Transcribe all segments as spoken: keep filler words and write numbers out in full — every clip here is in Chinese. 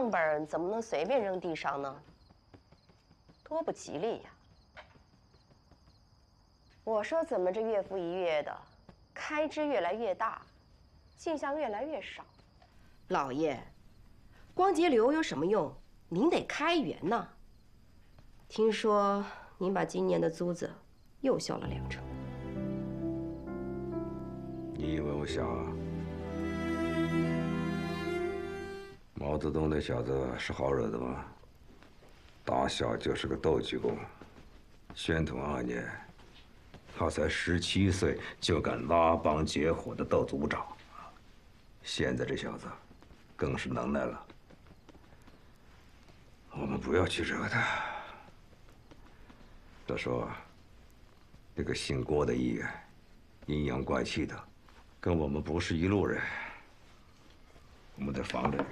账本怎么能随便扔地上呢？多不吉利呀！我说怎么这月复一月的，开支越来越大，进项越来越少？老爷，光节流有什么用？您得开源呐。听说您把今年的租子又消了两成。 你以为我想啊？毛泽东那小子是好惹的吗？打小就是个斗鸡功。宣统二年，他才十七岁就敢拉帮结伙的斗组长，现在这小子更是能耐了。我们不要去惹他。再说，那个姓郭的议员，阴阳怪气的，跟我们不是一路人，我们得防着。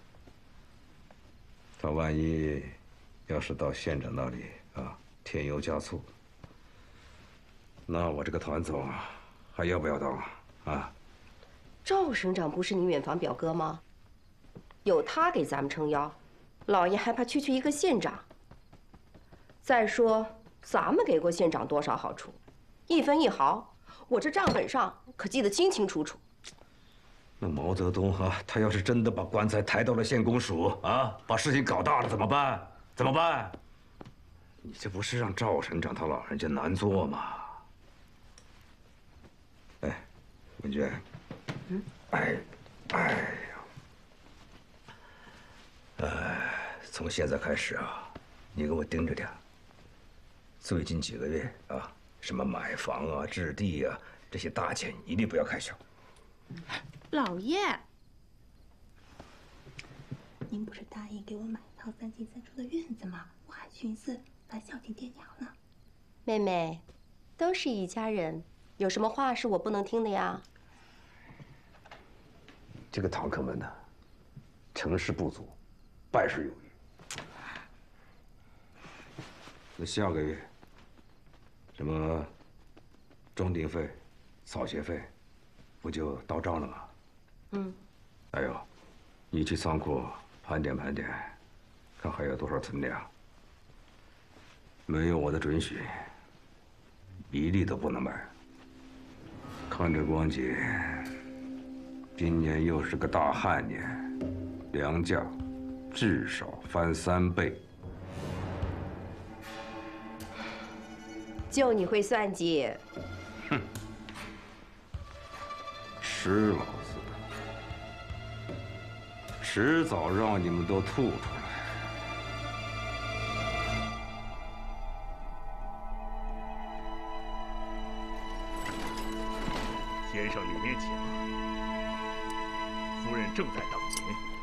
他万一要是到县长那里啊，添油加醋，那我这个团总还要不要当啊？ 赵省长不是你远房表哥吗？有他给咱们撑腰，老爷还怕区区一个县长？再说，咱们给过县长多少好处，一分一毫，我这账本上可记得清清楚楚。 那毛泽东哈、啊，他要是真的把棺材抬到了县公署啊，把事情搞大了怎么办？怎么办？你这不是让赵省长他老人家难做吗？哎，文娟，嗯，哎，哎呀，呃，从现在开始啊，你给我盯着点。最近几个月啊，什么买房啊、置地啊，这些大钱一律不要开销。 老爷，您不是答应给我买一套三进三出的院子吗？我还寻思来孝敬爹娘呢。 妹妹，都是一家人，有什么话是我不能听的呀？ 这个堂客们呢，成事不足，败事有余。那下个月，什么装订费、草鞋费，不就到账了吗？嗯。还有，你去仓库盘点盘点，看还有多少存粮。没有我的准许，一粒都不能买。看这光景，今年又是个大旱年，粮价至少翻三倍。 就你会算计？ 哼，吃老子的，迟早让你们都吐出来。 先生里面请，夫人正在等您。